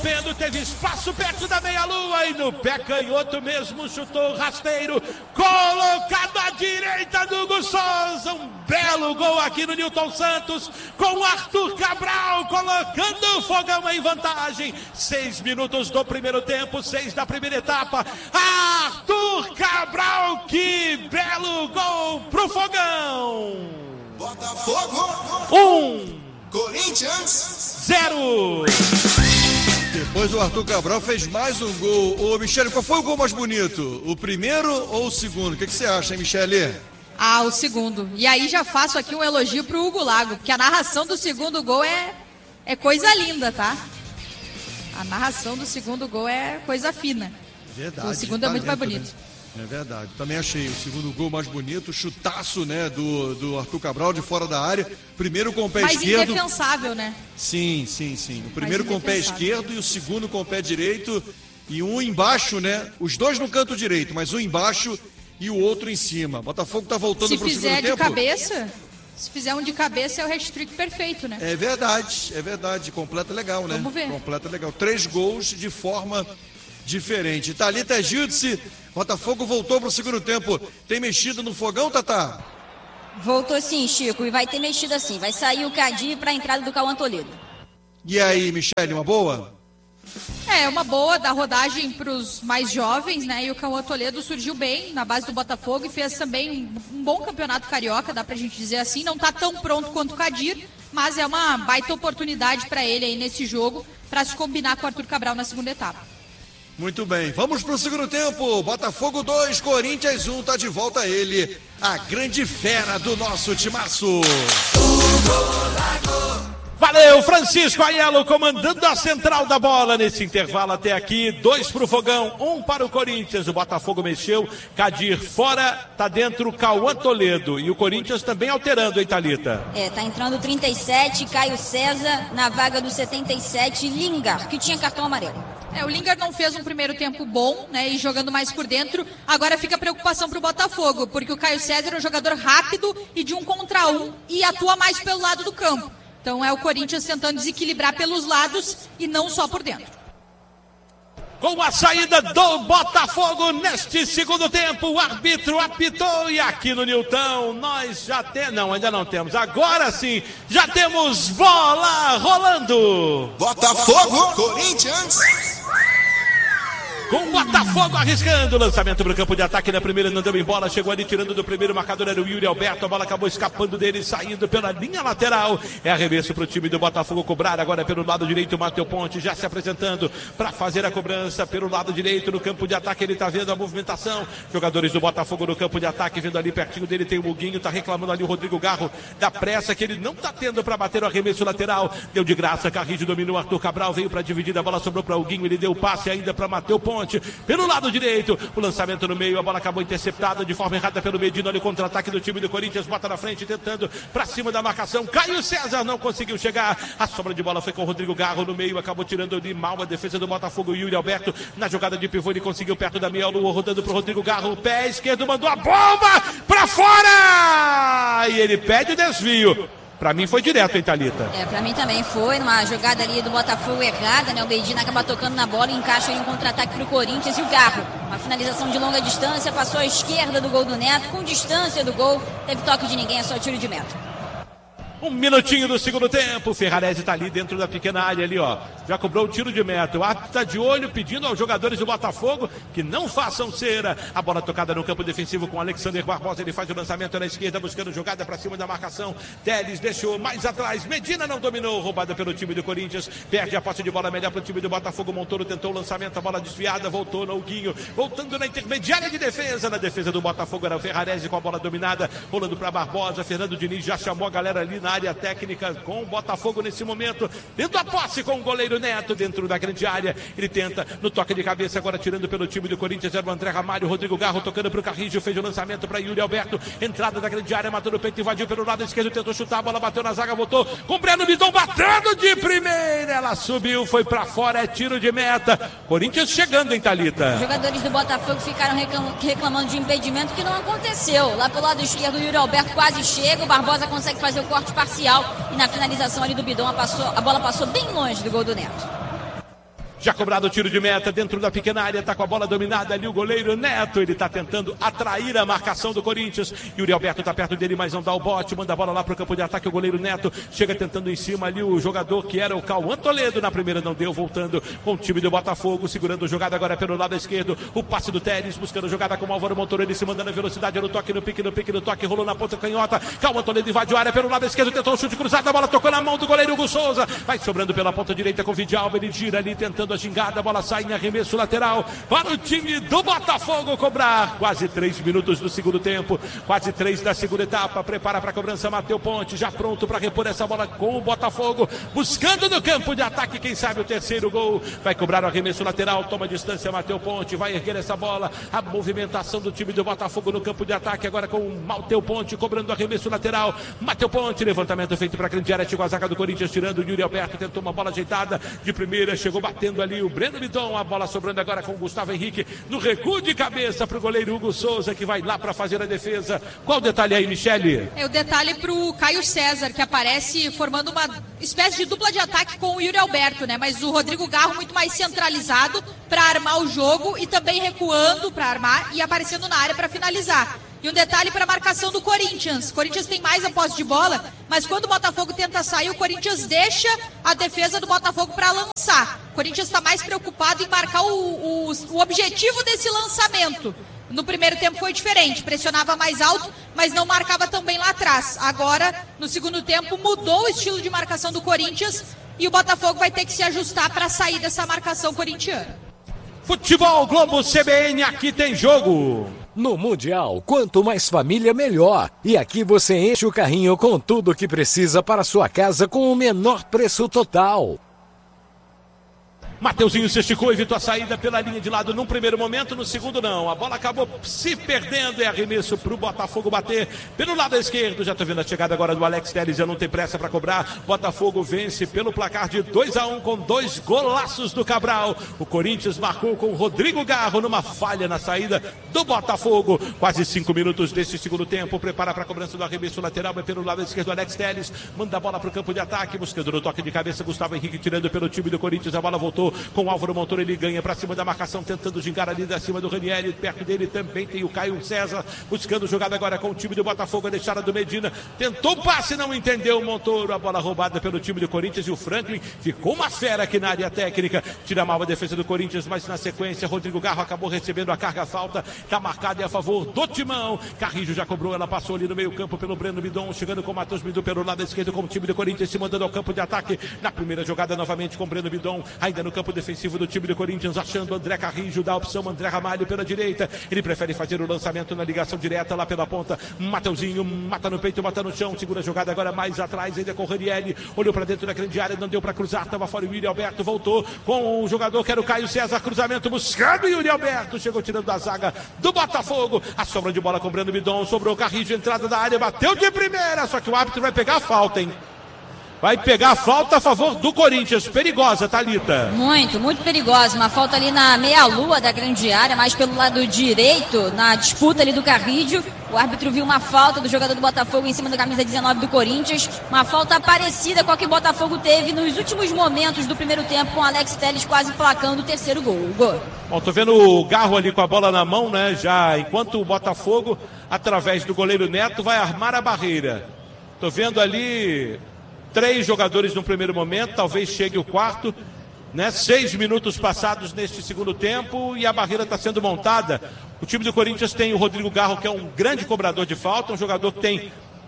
interrompendo, teve espaço perto da meia-lua e no pé canhoto mesmo chutou rasteiro, colocado à direita do Hugo Souza. Um belo gol aqui no Newton Santos, com o Arthur Cabral colocando o Fogão em vantagem. 6 minutos do primeiro tempo, 6 da primeira etapa. Arthur Cabral, que belo gol pro Fogão. Botafogo 1, Corinthians 0. Depois o Arthur Cabral fez mais um gol. Ô, Michele, qual foi o gol mais bonito? O primeiro ou o segundo? O que você acha, hein, Michele? O segundo. E aí já faço aqui um elogio pro Hugo Lago, porque a narração do segundo gol é coisa linda, tá? A narração do segundo gol é coisa fina. Verdade. O segundo é muito mais bonito. Né? É verdade. Também achei o segundo gol mais bonito, chutaço, né, do Arthur Cabral de fora da área. Primeiro com o pé esquerdo. Mais indefensável, né? Sim. O primeiro com o pé esquerdo e o segundo com o pé direito. E um embaixo, né? Os dois no canto direito, mas um embaixo e o outro em cima. Botafogo tá voltando pro segundo tempo. Se fizer um de cabeça, é o hat-trick perfeito, né? É verdade. Completa legal, né? Vamos ver. Completa legal. 3 gols de forma diferente. Thalita Giltze, Botafogo voltou pro segundo tempo. Tem mexido no Fogão, Tatá? Voltou sim, Chico, e vai ter mexido assim. Vai sair o Cadi para a entrada do Cauã Toledo. E aí, Michele, uma boa? É uma boa da rodagem para os mais jovens, né? E o Cauã Toledo surgiu bem na base do Botafogo e fez também um bom campeonato carioca, dá pra gente dizer assim. Não tá tão pronto quanto o Kadir, mas é uma baita oportunidade para ele aí nesse jogo para se combinar com o Arthur Cabral na segunda etapa. Muito bem, vamos pro segundo tempo. Botafogo 2, Corinthians 1, tá de volta ele, a grande fera do nosso timaço. Valeu, Francisco Aiello comandando a central da bola nesse intervalo até aqui. 2 pro Fogão, 1 para o Corinthians. O Botafogo mexeu, Kadir fora, tá dentro o Cauã Toledo. E o Corinthians também alterando, hein, Thalita? Tá entrando o 37, Caio César, na vaga do 77, Lingard, que tinha cartão amarelo. O Lingard não fez um primeiro tempo bom, né, e jogando mais por dentro. Agora fica a preocupação pro Botafogo, porque o Caio César é um jogador rápido e de 1 contra 1 e atua mais pelo lado do campo. Então é o Corinthians tentando desequilibrar pelos lados e não só por dentro. Com a saída do Botafogo neste segundo tempo, o árbitro apitou e aqui no Newton nós já temos, não, ainda não temos, agora sim, já temos bola rolando. Botafogo Corinthians. Com o Botafogo arriscando, lançamento para o campo de ataque na primeira, não deu em bola, chegou ali tirando do primeiro, marcador era o Yuri Alberto, a bola acabou escapando dele, saindo pela linha lateral, é arremesso para o time do Botafogo cobrar, agora pelo lado direito, o Matheus Ponte já se apresentando para fazer a cobrança, pelo lado direito, no campo de ataque, ele está vendo a movimentação, jogadores do Botafogo no campo de ataque, vindo ali pertinho dele, tem o Muguinho, está reclamando ali o Rodrigo Garro, da pressa que ele não está tendo para bater o arremesso lateral, deu de graça, Carrillo dominou, Arthur Cabral veio para dividir, a bola sobrou para o Guinho, ele deu o passe ainda para Matheus Ponte, pelo lado direito, o lançamento no meio, a bola acabou interceptada de forma errada pelo Medina, olha o contra-ataque do time do Corinthians, bota na frente, tentando pra cima da marcação, Caio César não conseguiu chegar, a sobra de bola foi com o Rodrigo Garro no meio, acabou tirando de mal a defesa do Botafogo, o Yuri Alberto, na jogada de pivô, ele conseguiu perto da meia-lua, rodando pro Rodrigo Garro, o pé esquerdo mandou a bomba pra fora, e ele pede o desvio. Pra mim foi direto, hein, Thalita? Pra mim também foi, numa jogada ali do Botafogo errada, né? O Medina acaba tocando na bola e encaixa aí um contra-ataque pro Corinthians e o Garro. Uma finalização de longa distância, passou à esquerda do gol do Neto, com distância do gol, teve toque de ninguém, é só tiro de meta. 1 minutinho do segundo tempo, o Ferrarese tá ali dentro da pequena área ali, ó. Já cobrou o tiro de meta. O árbitro tá de olho, pedindo aos jogadores do Botafogo que não façam cera. A bola tocada no campo defensivo com o Alexander Barbosa. Ele faz o lançamento na esquerda, buscando jogada pra cima da marcação. Teles deixou mais atrás. Medina não dominou, roubada pelo time do Corinthians. Perde a posse de bola melhor pro time do Botafogo. Montoro tentou o lançamento, a bola desviada, voltou no Guinho. Voltando na intermediária de defesa. Na defesa do Botafogo era o Ferrarese com a bola dominada. Rolando pra Barbosa. Fernando Diniz já chamou a galera ali na área técnica com o Botafogo nesse momento, tendo a posse com o goleiro Neto dentro da grande área, ele tenta no toque de cabeça, agora tirando pelo time do Corinthians, era o André Ramalho, Rodrigo Garro tocando pro Carrillo, fez o lançamento para Yuri Alberto, entrada da grande área, matou no peito, invadiu pelo lado esquerdo, tentou chutar, a bola bateu na zaga, voltou com o Breno Bidon, batendo de primeira, ela subiu, foi para fora, é tiro de meta, Corinthians chegando, hein, Thalita? Os jogadores do Botafogo ficaram reclamando de impedimento que não aconteceu, lá pelo lado esquerdo o Yuri Alberto quase chega, o Barbosa consegue fazer o corte parcial e na finalização ali do Bidon a bola passou bem longe do gol do Neto. Já cobrado o tiro de meta dentro da pequena área, tá com a bola dominada ali o goleiro Neto, ele tá tentando atrair a marcação do Corinthians. Yuri Alberto tá perto dele, mas não dá o bote, manda a bola lá pro campo de ataque, o goleiro Neto chega tentando em cima ali o jogador que era o Cauã Toledo, na primeira não deu, voltando com o time do Botafogo, segurando a jogada agora pelo lado esquerdo, o passe do Teres, buscando a jogada com o Álvaro Montoro, ele se mandando a velocidade, no toque, no toque, rolou na ponta canhota, Cauã Toledo invadiu a área pelo lado esquerdo, tentou um chute cruzado, a bola tocou na mão do goleiro Hugo Souza, vai sobrando pela ponta direita com o Vidalba, ele gira ali tentando a gingada, a bola sai em arremesso lateral para o time do Botafogo cobrar. Quase 3 minutos do segundo tempo, quase 3 da segunda etapa. Prepara para a cobrança Matheus Ponte, já pronto para repor essa bola com o Botafogo, buscando no campo de ataque, quem sabe o terceiro gol. Vai cobrar o arremesso lateral, toma distância Matheus Ponte, vai erguer essa bola. A movimentação do time do Botafogo no campo de ataque agora com o Matheus Ponte cobrando o arremesso lateral. Matheus Ponte, levantamento feito para a grande área, chegou a zaga do Corinthians, tirando o Yuri Alberto, tentou uma bola ajeitada de primeira, chegou batendo ali o Breno Bidon. A bola sobrando agora com o Gustavo Henrique no recuo de cabeça para o goleiro Hugo Souza, que vai lá para fazer a defesa. Qual o detalhe aí, Michele? É o detalhe para o Caio César, que aparece formando uma espécie de dupla de ataque com o Yuri Alberto, né? Mas o Rodrigo Garro muito mais centralizado para armar o jogo e também recuando para armar e aparecendo na área para finalizar. E um detalhe para a marcação do Corinthians. O Corinthians tem mais a posse de bola, mas quando o Botafogo tenta sair, o Corinthians deixa a defesa do Botafogo para lançar. O Corinthians está mais preocupado em marcar o objetivo desse lançamento. No primeiro tempo foi diferente, pressionava mais alto, mas não marcava tão bem lá atrás. Agora, no segundo tempo, mudou o estilo de marcação do Corinthians e o Botafogo vai ter que se ajustar para sair dessa marcação corintiana. Futebol Globo CBN, aqui tem jogo. No Mundial, quanto mais família, melhor. E aqui você enche o carrinho com tudo o que precisa para sua casa com o menor preço total. Mateuzinho se esticou, evitou a saída pela linha de lado num primeiro momento, no segundo não. A bola acabou se perdendo, é arremesso para o Botafogo bater pelo lado esquerdo. Já estou vendo a chegada agora do Alex Telles, já não tem pressa para cobrar. Botafogo vence pelo placar de 2-1 com 2 golaços do Cabral. O Corinthians marcou com o Rodrigo Garro numa falha na saída do Botafogo. Quase 5 minutos desse segundo tempo. Prepara para a cobrança do arremesso lateral, vai pelo lado esquerdo Alex Telles. Manda a bola para o campo de ataque, buscando no toque de cabeça Gustavo Henrique, tirando pelo time do Corinthians. A bola voltou com o Álvaro Montoro, ele ganha para cima da marcação, tentando gingar ali da cima do Ranieri. Perto dele também tem o Caio César, buscando jogada agora com o time do Botafogo, a deixada do Medina, tentou o passe, não entendeu o Montoro, a bola roubada pelo time do Corinthians e o Franklin ficou uma fera aqui na área técnica, tira mal a defesa do Corinthians, mas na sequência Rodrigo Garro acabou recebendo a carga falta, tá marcada a favor do Timão. Carrijo já cobrou, ela passou ali no meio campo pelo Breno Bidon, chegando com o Matheus Bidu pelo lado esquerdo com o time do Corinthians, se mandando ao campo de ataque, na primeira jogada novamente com o Breno Bidon, ainda no campo defensivo do time do Corinthians, achando André Carrijo, dá a opção André Ramalho pela direita, ele prefere fazer o lançamento na ligação direta lá pela ponta. Mateuzinho mata no peito, mata no chão, segura a jogada agora mais atrás, ainda com o Ranieri, olhou para dentro da grande área, não deu para cruzar, estava fora o Yuri Alberto, voltou com o jogador que era o Caio César, cruzamento buscando o Yuri Alberto, chegou tirando da zaga do Botafogo, a sobra de bola com o Breno Bidon, sobrou Carrijo, entrada da área, bateu de primeira, só que o árbitro vai pegar a falta, hein? Vai pegar a falta a favor do Corinthians. Perigosa, Thalita. Muito perigosa. Uma falta ali na meia-lua da grande área, mais pelo lado direito, na disputa ali do Carrídio. O árbitro viu uma falta do jogador do Botafogo em cima da camisa 19 do Corinthians. Uma falta parecida com a que o Botafogo teve nos últimos momentos do primeiro tempo, com o Alex Telles quase placando o terceiro gol. Bom, tô vendo o Garro ali com a bola na mão, né? Já enquanto o Botafogo, através do goleiro Neto, vai armar a barreira. Tô vendo ali 3 jogadores no primeiro momento, talvez chegue o quarto, né? 6 minutos passados neste segundo tempo e a barreira está sendo montada. O time do Corinthians tem o Rodrigo Garro, que é um grande cobrador de falta, um jogador que tem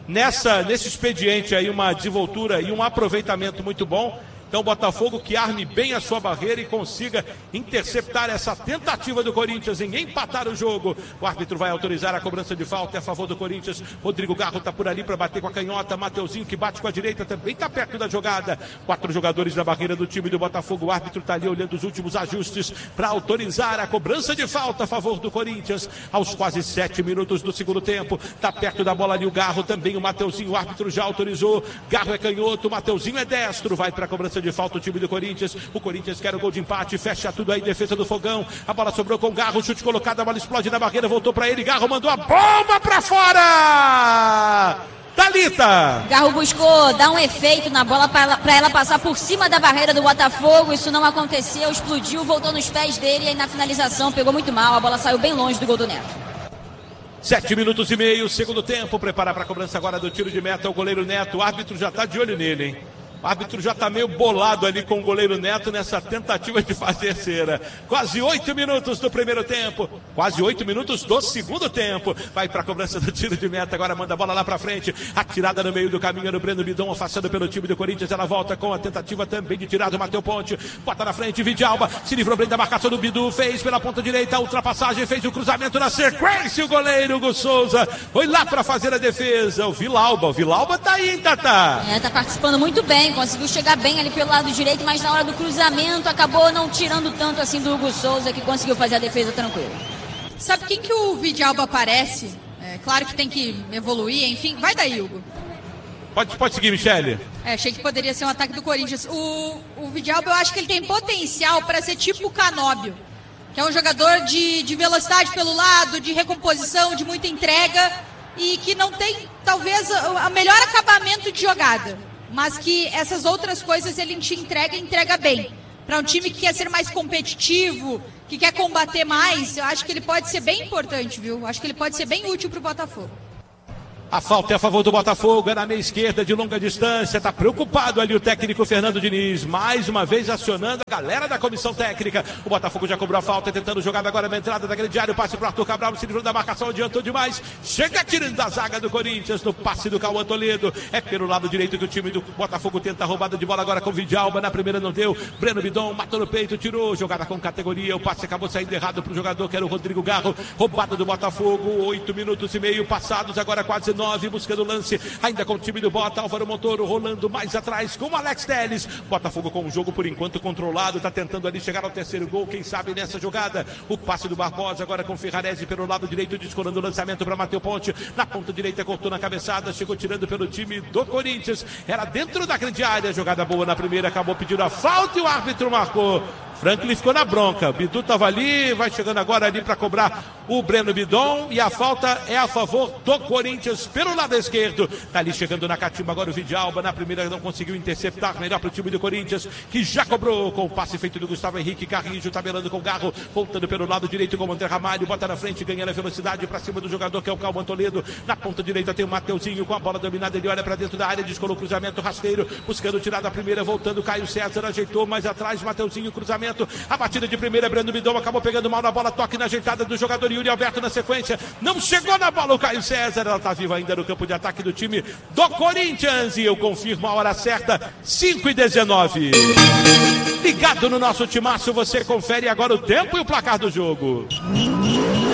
nesse expediente aí uma desenvoltura e um aproveitamento muito bom. Então o Botafogo que arme bem a sua barreira e consiga interceptar essa tentativa do Corinthians em empatar o jogo. O árbitro vai autorizar a cobrança de falta, é a favor do Corinthians. Rodrigo Garro está por ali para bater com a canhota. Mateuzinho, que bate com a direita, também está perto da jogada. 4 jogadores na barreira do time do Botafogo. O árbitro está ali olhando os últimos ajustes para autorizar a cobrança de falta a favor do Corinthians. Aos quase 7 minutos do segundo tempo, está perto da bola ali o Garro, também o Mateuzinho. O árbitro já autorizou. Garro é canhoto, Mateuzinho é destro. Vai para a cobrança de falta o time do Corinthians. O Corinthians quer o gol de empate, fecha tudo aí, defesa do Fogão. A bola sobrou com o Garro, chute colocado, a bola explode na barreira, voltou para ele, Garro mandou a bomba para fora! Thalita. Garro buscou dar um efeito na bola para ela passar por cima da barreira do Botafogo. Isso não aconteceu, explodiu, voltou nos pés dele e aí na finalização pegou muito mal. A bola saiu bem longe do gol do Neto. 7 minutos e meio, segundo tempo. Preparar para a cobrança agora do tiro de meta o goleiro Neto. O árbitro já está de olho nele, hein? O árbitro já está meio bolado ali com o goleiro Neto nessa tentativa de fazer cera. Quase 8 minutos do primeiro tempo. Quase 8 minutos do segundo tempo. Vai para a cobrança do tiro de meta. Agora manda a bola lá para frente. Atirada no meio do caminho do Breno Bidon, afastando pelo time do Corinthians. Ela volta com a tentativa também de tirar do Matheus Ponte. Bota na frente, Vidalba. Se livrou bem da marcação do Bidu. Fez pela ponta direita a ultrapassagem. Fez o cruzamento na sequência. O goleiro Hugo Souza foi lá para fazer a defesa. O Vilauba. O Vilauba tá aí, hein, Tatá? Tá participando muito bem. Conseguiu chegar bem ali pelo lado direito, mas na hora do cruzamento acabou não tirando tanto assim do Hugo Souza, que conseguiu fazer a defesa tranquila. Sabe quem que o Vidalba parece? Claro que tem que evoluir, enfim. Vai daí, Hugo. Pode seguir, Michele. Achei que poderia ser um ataque do Corinthians. O Vidalba, eu acho que ele tem potencial para ser tipo o Canóbio, que é um jogador de velocidade pelo lado, de recomposição, de muita entrega e que não tem, talvez, o melhor acabamento de jogada. Mas que essas outras coisas ele te entrega bem. Para um time que quer ser mais competitivo, que quer combater mais, eu acho que ele pode ser bem importante, viu? Acho que ele pode ser bem útil para o Botafogo. A falta é a favor do Botafogo, é na meia esquerda de longa distância, está preocupado ali o técnico Fernando Diniz, mais uma vez acionando a galera da comissão técnica. O Botafogo já cobrou a falta, tentando jogar agora na entrada da grande área, o passe para o Arthur Cabral, se livrou da marcação, adiantou demais, chega tirando da zaga do Corinthians, no passe do Cauã Toledo, é pelo lado direito que o time do Botafogo tenta a roubada de bola agora com o Vidalba, na primeira não deu, Breno Bidon matou no peito, tirou, jogada com categoria, o passe acabou saindo errado para o jogador que era o Rodrigo Garro, roubada do Botafogo, 8 minutos e meio passados, agora quase 9, buscando o lance, ainda com o time do Bota, Álvaro Montoro rolando mais atrás com o Alex Telles, Botafogo com o jogo por enquanto controlado, está tentando ali chegar ao terceiro gol, quem sabe nessa jogada, o passe do Barbosa agora com o Ferrarese pelo lado direito, descolando o lançamento para Matheus Ponte, na ponta direita cortou na cabeçada, chegou tirando pelo time do Corinthians, era dentro da grande área, jogada boa na primeira, acabou pedindo a falta e o árbitro marcou. Franklin ficou na bronca, Bidu estava ali, vai chegando agora ali para cobrar o Breno Bidon e a falta é a favor do Corinthians pelo lado esquerdo, tá ali chegando na catimba agora o Vidalba, na primeira não conseguiu interceptar, melhor para o time do Corinthians, que já cobrou com o passe feito do Gustavo Henrique, Carrijo tabelando com o Garro, voltando pelo lado direito com o Monter Ramalho, bota na frente, ganhando a velocidade para cima do jogador que é o Cauã Toledo, na ponta direita tem o Mateuzinho com a bola dominada, ele olha para dentro da área, descolou o cruzamento rasteiro, buscando tirar da primeira, voltando, Caio César ajeitou mais atrás, Mateuzinho, cruzamento, a batida de primeira, Breno Bidon acabou pegando mal na bola, toque na ajeitada do jogador Yuri Alberto na sequência, não chegou na bola o Caio César, ela está viva ainda no campo de ataque do time do Corinthians, e eu confirmo a hora certa, 5h19. Ligado no nosso timaço, você confere agora o tempo e o placar do jogo.